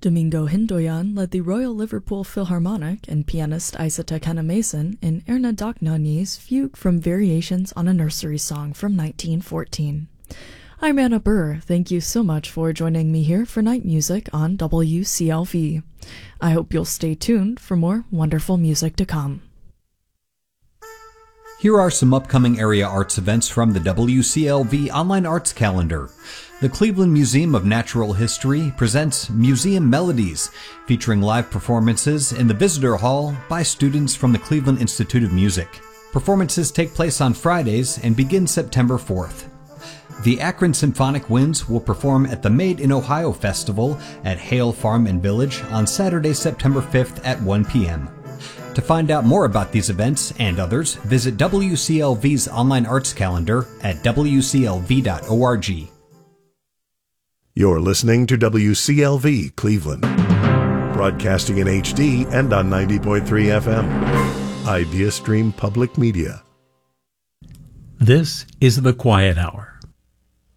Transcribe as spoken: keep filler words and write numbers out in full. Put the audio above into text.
Domingo Hindoyan led the Royal Liverpool Philharmonic and pianist Isata Kanamason in Erna Dochnani's Fugue from Variations on a Nursery Song from nineteen fourteen. I'm Anna Burr. Thank you so much for joining me here for Night Music on W C L V. I hope you'll stay tuned for more wonderful music to come. Here are some upcoming area arts events from the W C L V Online Arts Calendar. The Cleveland Museum of Natural History presents Museum Melodies, featuring live performances in the Visitor Hall by students from the Cleveland Institute of Music. Performances take place on Fridays and begin September fourth. The Akron Symphonic Winds will perform at the Made in Ohio Festival at Hale Farm and Village on Saturday, September fifth at one p.m. To find out more about these events and others, visit W C L V's online arts calendar at w c l v dot org. You're listening to W C L V Cleveland, broadcasting in H D and on ninety point three F M. IdeaStream Public Media. This is The Quiet Hour.